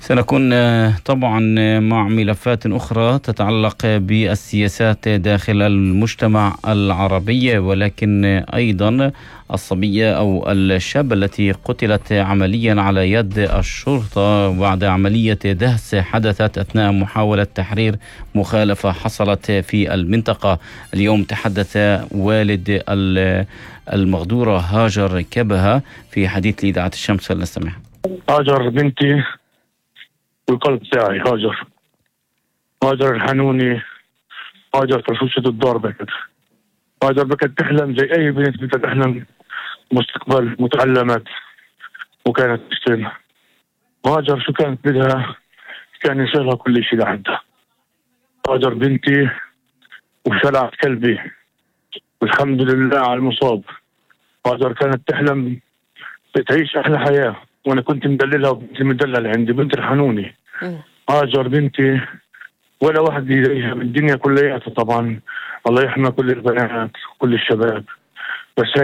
سنكون طبعا مع ملفات أخرى تتعلق بالسياسات داخل المجتمع العربي، ولكن أيضا الصبية أو الشاب التي قتلت عمليا على يد الشرطة بعد عملية دهس حدثت أثناء محاولة تحرير مخالفة حصلت في المنطقة. اليوم تحدث والد المغدورة هاجر كبهة في حديث لإذاعة الشمس، فلنستمع. هاجر بنتي والقلب تاعي، هاجر الحنوني، هاجر فرشوشة الدار بكت. هاجر بكت تحلم زي أي بنت بتحلم مستقبل، متعلمت وكانت تشتغل. هاجر شو كانت بدها؟ كان يشغلها كل شيء لعندها. هاجر بنتي وشلعت كلبي، والحمد لله على المصاب. هاجر كانت تحلم تعيش أحلى حياة، وأنا كنت مدللها وبنتي مدلل عندي، بنت الحنوني. هاجر بنتي ولا واحد زيها بالدنيا كلياتها طبعا، الله يحمي كل البنات وكل الشباب، بس